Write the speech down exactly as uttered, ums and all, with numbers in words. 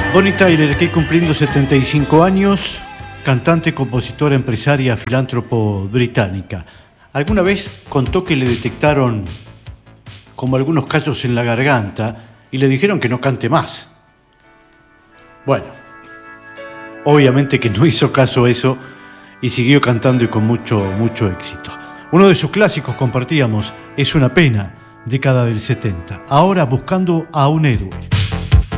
Bonnie Tyler, aquí cumpliendo setenta y cinco años, cantante, compositora, empresaria, filántropo británica. Alguna vez contó que le detectaron como algunos callos en la garganta y le dijeron que no cante más. Bueno, obviamente que no hizo caso a eso y siguió cantando y con mucho, mucho éxito. Uno de sus clásicos, compartíamos, Es una pena, década del setenta. Ahora buscando a un héroe.